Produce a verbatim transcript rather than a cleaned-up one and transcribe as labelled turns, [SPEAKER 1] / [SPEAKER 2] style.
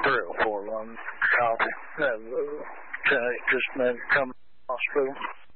[SPEAKER 1] three oh four London. Copy. That uh, just a minute, come to the hospital.